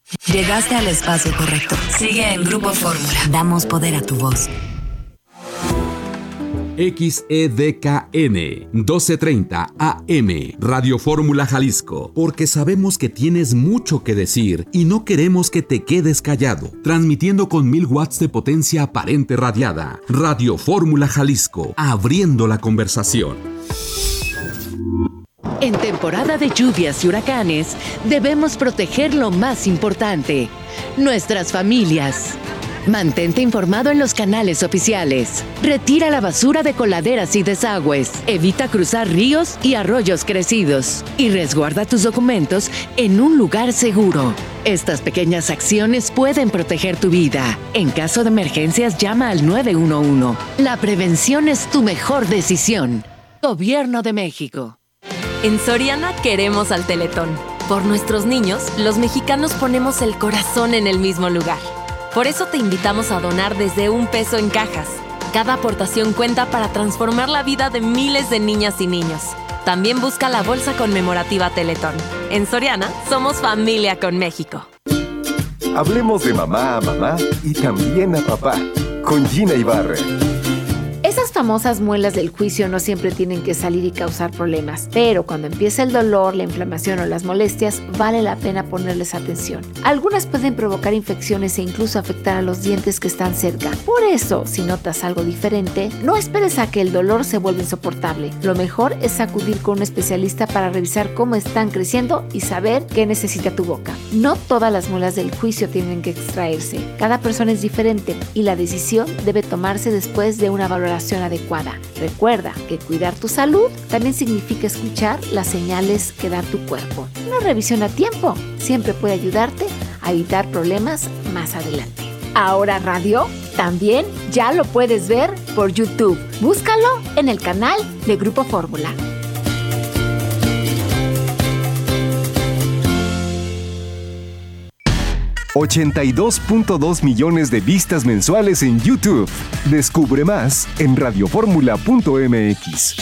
Llegaste al espacio correcto. Sigue en Grupo Fórmula. Damos poder a tu voz. XEDKN 1230 AM Radio Fórmula Jalisco, porque sabemos que tienes mucho que decir y no queremos que te quedes callado. Transmitiendo con 1000 watts de potencia aparente radiada. Radio Fórmula Jalisco, abriendo la conversación. En temporada de lluvias y huracanes, debemos proteger lo más importante: nuestras familias. Mantente informado en los canales oficiales. Retira la basura de coladeras y desagües. Evita cruzar ríos y arroyos crecidos. Y resguarda tus documentos en un lugar seguro. Estas pequeñas acciones pueden proteger tu vida. En caso de emergencias, llama al 911. La prevención es tu mejor decisión. Gobierno de México. En Soriana queremos al Teletón. Por nuestros niños, los mexicanos ponemos el corazón en el mismo lugar. Por eso te invitamos a donar desde $1 en cajas. Cada aportación cuenta para transformar la vida de miles de niñas y niños. También busca la bolsa conmemorativa Teletón. En Soriana, somos familia con México. Hablemos de mamá a mamá y también a papá, con Gina Ibarra. Esas famosas muelas del juicio no siempre tienen que salir y causar problemas, pero cuando empieza el dolor, la inflamación o las molestias, vale la pena ponerles atención. Algunas pueden provocar infecciones e incluso afectar a los dientes que están cerca. Por eso, si notas algo diferente, no esperes a que el dolor se vuelva insoportable. Lo mejor es acudir con un especialista para revisar cómo están creciendo y saber qué necesita tu boca. No todas las muelas del juicio tienen que extraerse. Cada persona es diferente y la decisión debe tomarse después de una valoración adecuada. Recuerda que cuidar tu salud también significa escuchar las señales que da tu cuerpo. Una revisión a tiempo siempre puede ayudarte a evitar problemas más adelante. Ahora Radio también ya lo puedes ver por YouTube. Búscalo en el canal de Grupo Fórmula. $82.2 millones de vistas mensuales en YouTube. Descubre más en radioformula.mx.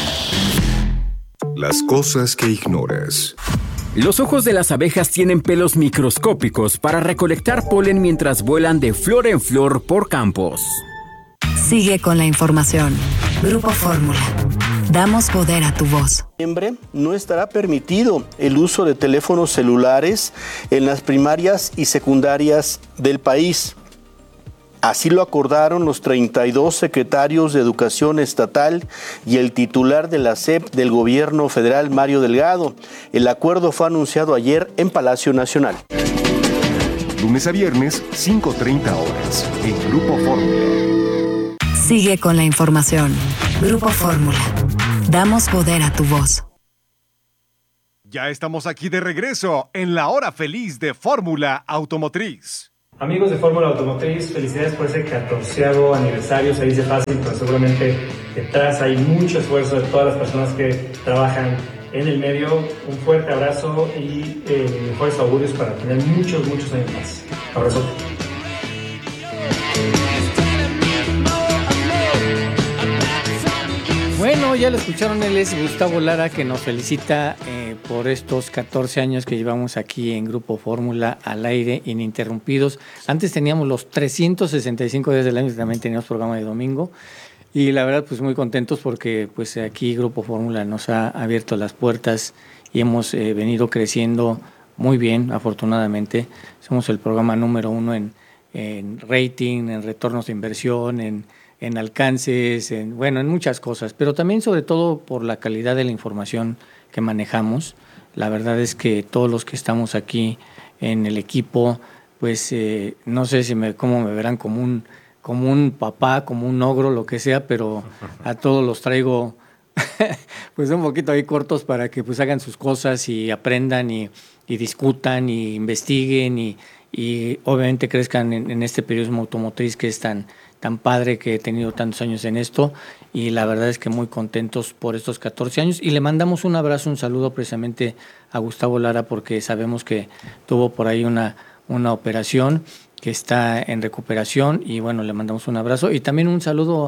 Las cosas que ignoras. Los ojos de las abejas tienen pelos microscópicos para recolectar polen mientras vuelan de flor en flor por campos. Sigue con la información. Grupo Fórmula. Damos poder a tu voz. No estará permitido el uso de teléfonos celulares en las primarias y secundarias del país. Así lo acordaron los 32 secretarios de Educación Estatal y el titular de la SEP del Gobierno Federal, Mario Delgado. El acuerdo fue anunciado ayer en Palacio Nacional. Lunes a viernes, 5:30 horas, en Grupo Fórmula. Sigue con la información. Grupo Fórmula. Damos poder a tu voz. Ya estamos aquí de regreso en la hora feliz de Fórmula Automotriz. Amigos de Fórmula Automotriz, felicidades por ese 14º aniversario. Se dice fácil, pero seguramente detrás hay mucho esfuerzo de todas las personas que trabajan en el medio. Un fuerte abrazo y mejores augurios para tener muchos años más. Abrazo. Bueno, ya lo escucharon, él es Gustavo Lara, que nos felicita por estos 14 años que llevamos aquí en Grupo Fórmula al aire ininterrumpidos. Antes teníamos los 365 días del año, también teníamos programa de domingo. Y la verdad, pues muy contentos porque pues aquí Grupo Fórmula nos ha abierto las puertas y hemos venido creciendo muy bien, afortunadamente. Somos el programa número 1 en rating, en retornos de inversión, en alcances, en muchas cosas, pero también sobre todo por la calidad de la información que manejamos. La verdad es que todos los que estamos aquí en el equipo, pues no sé cómo me verán como un papá, como un ogro, lo que sea, pero a todos los traigo pues un poquito ahí cortos para que pues hagan sus cosas y aprendan y discutan y investiguen y obviamente crezcan en este periodismo automotriz que es tan padre, que he tenido tantos años en esto, y la verdad es que muy contentos por estos 14 años, y le mandamos un abrazo, un saludo precisamente a Gustavo Lara, porque sabemos que tuvo por ahí una operación, que está en recuperación, y bueno, le mandamos un abrazo, y también un saludo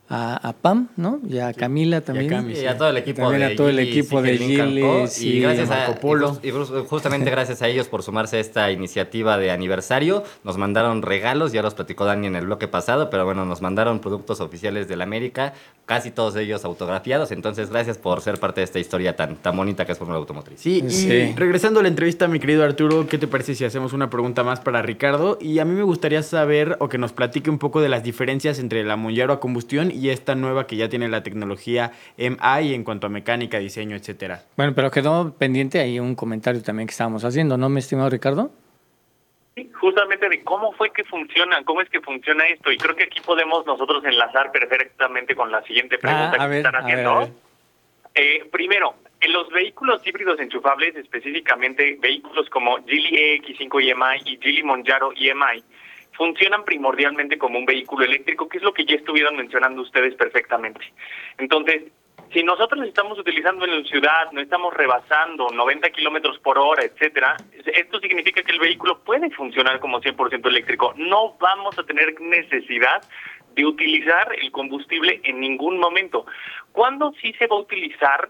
a Pam, ¿no? Y a Camila también. Y a todo el equipo también de a todo el Gili, equipo de Gili. Y gracias a Marco Polo. y justamente gracias a ellos por sumarse a esta iniciativa de aniversario. Nos mandaron regalos, ya los platicó Dani en el bloque pasado, pero bueno, nos mandaron productos oficiales del América, casi todos ellos autografiados. Entonces, gracias por ser parte de esta historia tan bonita que es Fórmula Automotriz. Sí, y regresando a la entrevista, mi querido Arturo, ¿qué te parece si hacemos una pregunta más para Ricardo? Y a mí me gustaría saber o que nos platique un poco de las diferencias entre la Monjaro a combustión y esta nueva que ya tiene la tecnología MI en cuanto a mecánica, diseño, etcétera. Bueno, pero quedó pendiente ahí un comentario también que estábamos haciendo, ¿no, mi estimado Ricardo? Sí, justamente de cómo es que funciona esto, y creo que aquí podemos nosotros enlazar perfectamente con la siguiente pregunta que están haciendo. Primero, en los vehículos híbridos enchufables, específicamente vehículos como Geely EX5 EMI y Geely Monjaro EMI, funcionan primordialmente como un vehículo eléctrico, que es lo que ya estuvieron mencionando ustedes perfectamente. Entonces, si nosotros estamos utilizando en la ciudad, no estamos rebasando 90 kilómetros por hora, etcétera, esto significa que el vehículo puede funcionar como 100% eléctrico. No vamos a tener necesidad de utilizar el combustible en ningún momento. ¿Cuándo sí se va a utilizar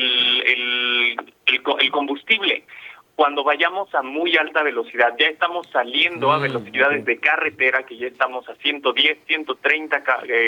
el combustible? Cuando vayamos a muy alta velocidad, ya estamos saliendo a velocidades de carretera, que ya estamos a 110, 130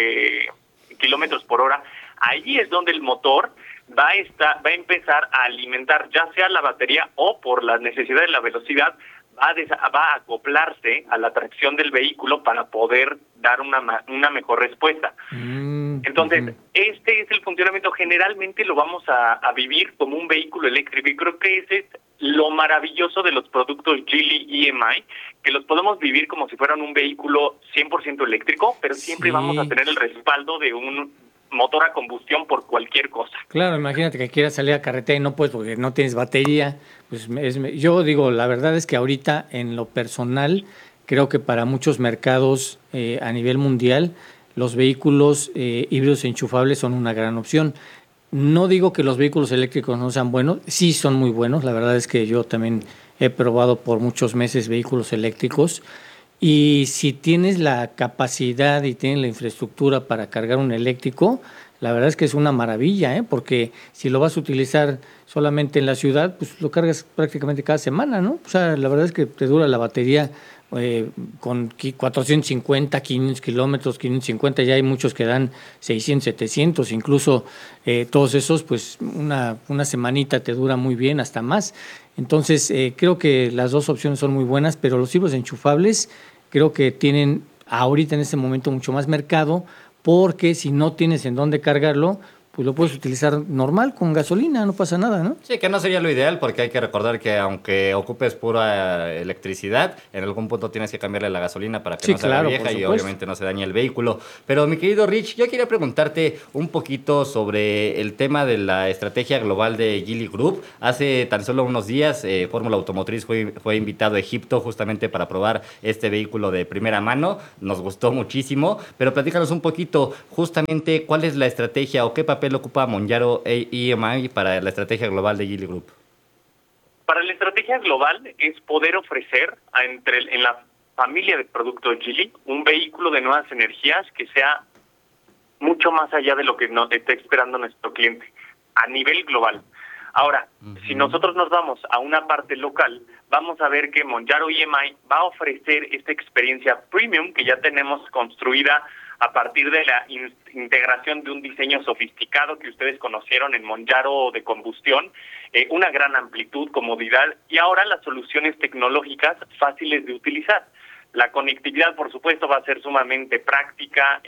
kilómetros por hora, ahí es donde el motor va a empezar a alimentar, ya sea la batería o por la necesidad de la velocidad, va a acoplarse a la tracción del vehículo para poder dar una mejor respuesta. Entonces, este es el funcionamiento. Generalmente lo vamos a vivir como un vehículo eléctrico, y creo que ese es lo maravilloso de los productos Geely EMI, que los podemos vivir como si fueran un vehículo 100% eléctrico, pero siempre vamos a tener el respaldo de un motor a combustión por cualquier cosa. Claro, imagínate que quieras salir a carretera y no puedes porque no tienes batería. Pues yo digo, la verdad es que ahorita en lo personal creo que para muchos mercados a nivel mundial los vehículos híbridos enchufables son una gran opción. No digo que los vehículos eléctricos no sean buenos, sí son muy buenos. La verdad es que yo también he probado por muchos meses vehículos eléctricos. Y si tienes la capacidad y tienes la infraestructura para cargar un eléctrico, la verdad es que es una maravilla, porque si lo vas a utilizar solamente en la ciudad, pues lo cargas prácticamente cada semana, ¿no? O sea, la verdad es que te dura la batería con 450, 500 kilómetros, 550, ya hay muchos que dan 600, 700, incluso todos esos, pues una semanita te dura muy bien, hasta más. Entonces, creo que las dos opciones son muy buenas, pero los híbridos enchufables creo que tienen ahorita en este momento mucho más mercado, porque si no tienes en dónde cargarlo, pues lo puedes utilizar normal, con gasolina, no pasa nada, ¿no? Sí, que no sería lo ideal, porque hay que recordar que aunque ocupes pura electricidad, en algún punto tienes que cambiarle la gasolina para que no se haga vieja y obviamente no se dañe el vehículo. Pero mi querido Rich, yo quería preguntarte un poquito sobre el tema de la estrategia global de Geely Group. Hace tan solo unos días, Fórmula Automotriz fue invitado a Egipto justamente para probar este vehículo de primera mano. Nos gustó muchísimo, pero platícanos un poquito justamente cuál es la estrategia o qué papel ocupa Monjaro EMI para la estrategia global de Geely Group. Para la estrategia global es poder ofrecer en la familia de productos Geely un vehículo de nuevas energías que sea mucho más allá de lo que nos está esperando nuestro cliente a nivel global. Ahora, si nosotros nos vamos a una parte local, vamos a ver que Monjaro EMI va a ofrecer esta experiencia premium que ya tenemos construida a partir de la integración de un diseño sofisticado que ustedes conocieron en Monjaro de combustión, una gran amplitud, comodidad y ahora las soluciones tecnológicas fáciles de utilizar. La conectividad, por supuesto, va a ser sumamente práctica,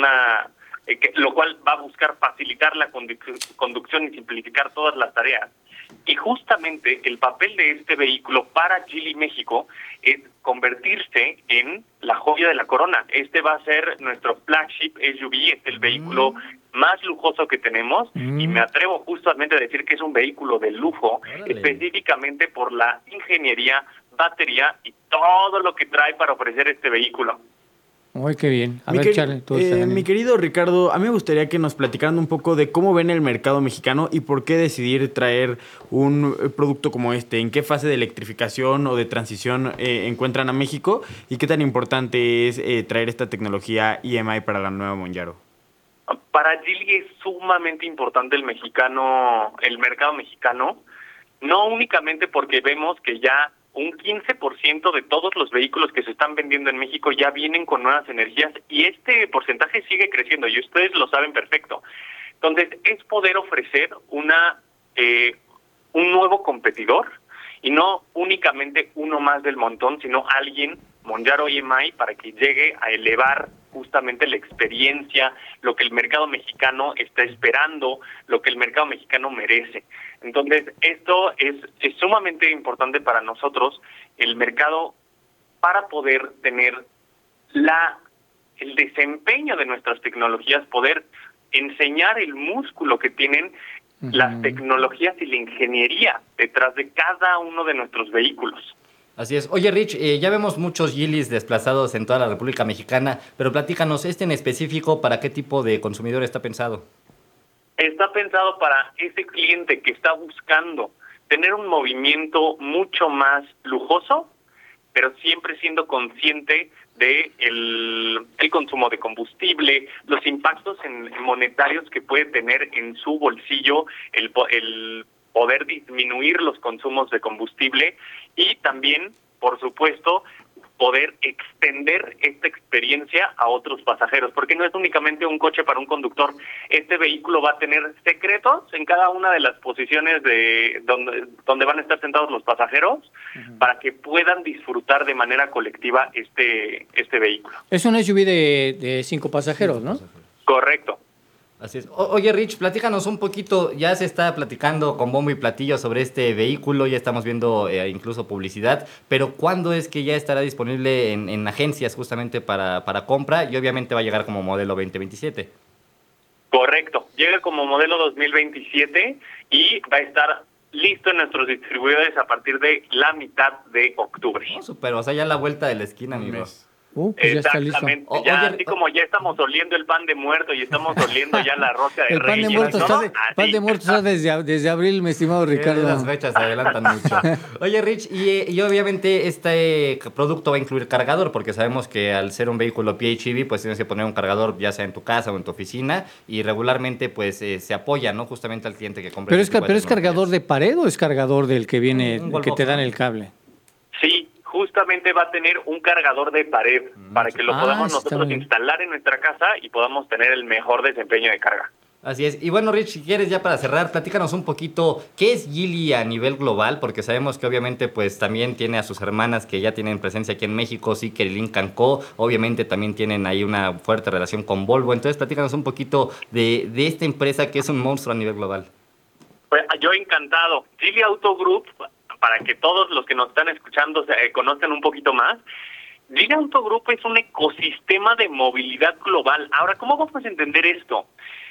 lo cual va a buscar facilitar la conducción y simplificar todas las tareas. Y justamente el papel de este vehículo para Geely México es convertirse en la joya de la corona. Este va a ser nuestro flagship SUV, es el vehículo más lujoso que tenemos y me atrevo justamente a decir que es un vehículo de lujo, específicamente por la ingeniería, batería y todo lo que trae para ofrecer este vehículo. Uy, qué bien. A ver, Charlie, tú mi querido Ricardo, a mí me gustaría que nos platicaran un poco de cómo ven el mercado mexicano y por qué decidir traer un producto como este. ¿En qué fase de electrificación o de transición encuentran a México? ¿Y qué tan importante es traer esta tecnología EMI para la nueva Monjaro? Para Geely es sumamente importante el mercado mexicano, no únicamente porque vemos que ya un 15% de todos los vehículos que se están vendiendo en México ya vienen con nuevas energías y este porcentaje sigue creciendo y ustedes lo saben perfecto. Entonces, es poder ofrecer un nuevo competidor y no únicamente uno más del montón, sino alguien, Monjaro EMI, para que llegue a elevar justamente la experiencia, lo que el mercado mexicano está esperando, lo que el mercado mexicano merece. Entonces, esto es sumamente importante para nosotros, el mercado, para poder tener el desempeño de nuestras tecnologías, poder enseñar el músculo que tienen las tecnologías y la ingeniería detrás de cada uno de nuestros vehículos. Así es. Oye, Rich, ya vemos muchos Geelys desplazados en toda la República Mexicana, pero platícanos, en específico, ¿para qué tipo de consumidor está pensado? Está pensado para ese cliente que está buscando tener un movimiento mucho más lujoso, pero siempre siendo consciente de el consumo de combustible, los impactos monetarios que puede tener en su bolsillo, el poder disminuir los consumos de combustible y también, por supuesto, poder extender esta experiencia a otros pasajeros, porque no es únicamente un coche para un conductor. Este vehículo va a tener secretos en cada una de las posiciones de donde van a estar sentados los pasajeros, para que puedan disfrutar de manera colectiva este vehículo. Es un SUV de 5 pasajeros, ¿no? Correcto. Así es. Oye, Rich, platícanos un poquito, ya se está platicando con bombo y platillo sobre este vehículo, ya estamos viendo incluso publicidad, pero ¿cuándo es que ya estará disponible en agencias justamente para compra y obviamente va a llegar como modelo 2027? Correcto, llega como modelo 2027 y va a estar listo en nuestros distribuidores a partir de la mitad de octubre. Oh, super, o sea, ya la vuelta de la esquina, amigos. Pues exactamente, ya así como ya estamos oliendo el pan de muerto y estamos oliendo ya la rosca de Reyes. El pan de muerto está desde abril, mi estimado Ricardo. Las fechas se adelantan mucho. Oye, Rich, y obviamente este producto va a incluir cargador, porque sabemos que al ser un vehículo PHEV, pues tienes que poner un cargador ya sea en tu casa o en tu oficina, y regularmente pues se apoya, ¿no? Justamente al cliente que compra. ¿Pero es cargador de pared o es cargador del que viene, que te dan el cable? Sí. Justamente va a tener un cargador de pared para que lo podamos nosotros instalar en nuestra casa y podamos tener el mejor desempeño de carga. Así es. Y bueno, Rich, si quieres ya para cerrar, platícanos un poquito qué es Geely a nivel global, porque sabemos que obviamente pues también tiene a sus hermanas que ya tienen presencia aquí en México, Zeekr y Lynk & Co. Obviamente también tienen ahí una fuerte relación con Volvo. Entonces, platícanos un poquito de esta empresa que es un monstruo a nivel global. Pues yo encantado. Geely Auto Group, para que todos los que nos están escuchando conozcan un poquito más, Geely Auto Group es un ecosistema de movilidad global. Ahora, ¿cómo vamos a entender esto?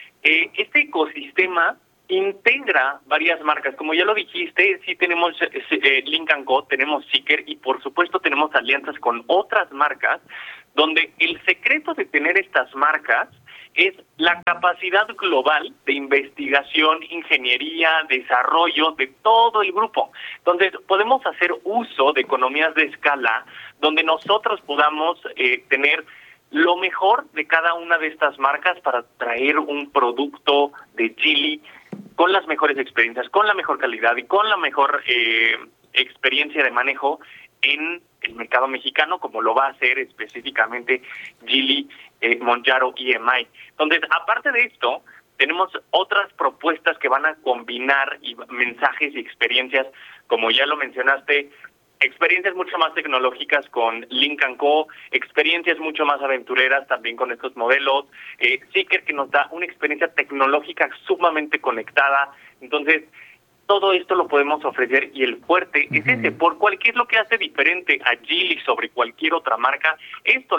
Este ecosistema integra varias marcas. Como ya lo dijiste, sí tenemos Lynk & Co, tenemos Zeekr y por supuesto tenemos alianzas con otras marcas, donde el secreto de tener estas marcas es la capacidad global de investigación, ingeniería, desarrollo de todo el grupo. Entonces, podemos hacer uso de economías de escala donde nosotros podamos tener lo mejor de cada una de estas marcas para traer un producto de Geely con las mejores experiencias, con la mejor calidad y con la mejor experiencia de manejo en el mercado mexicano, como lo va a hacer específicamente Geely Monjaro EMI. Entonces, aparte de esto, tenemos otras propuestas que van a combinar mensajes y experiencias, como ya lo mencionaste, experiencias mucho más tecnológicas con Lynk & Co, experiencias mucho más aventureras también con estos modelos, Zeekr, que nos da una experiencia tecnológica sumamente conectada. Entonces, todo esto lo podemos ofrecer y el fuerte es ese, ¿qué es lo que hace diferente a Geely sobre cualquier otra marca? Esto,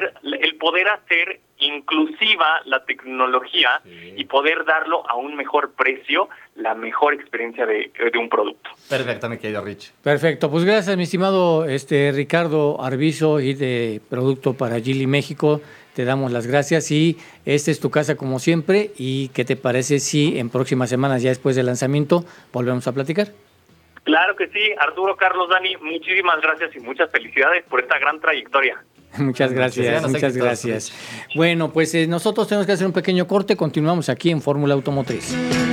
el poder hacer inclusiva la tecnología y poder darlo a un mejor precio, la mejor experiencia de un producto. Perfecto, mi querido Rich. Perfecto, pues gracias, mi estimado Ricardo Arvizo y de Producto para Geely México. Te damos las gracias y esta es tu casa como siempre. ¿Y qué te parece si en próximas semanas, ya después del lanzamiento, volvemos a platicar? Claro que sí, Arturo, Carlos, Dani, muchísimas gracias y muchas felicidades por esta gran trayectoria. Muchas gracias. Bueno, pues nosotros tenemos que hacer un pequeño corte. Continuamos aquí en Fórmula Automotriz.